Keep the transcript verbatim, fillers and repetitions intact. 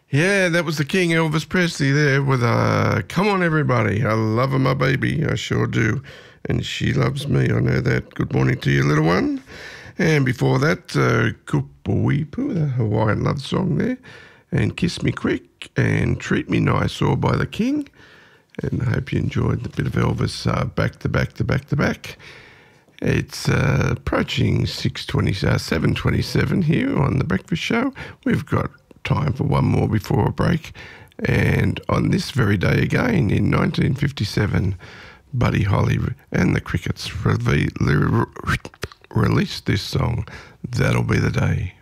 Yeah, that was the King, Elvis Presley, there with uh, Come On Everybody. I love her, my baby, I sure do. And she loves me, I know that. Good morning to you, little one. And before that, uh, Kupawipu, the Hawaiian love song there. And Kiss Me Quick and Treat Me Nice, all by the King. And I hope you enjoyed the bit of Elvis uh, back to back to back to back. It's uh, approaching six twenty, uh, seven twenty-seven here on The Breakfast Show. We've got time for one more before a break. And on this very day again, in nineteen fifty-seven, Buddy Holly and the Crickets re- re- released this song, That'll Be the Day.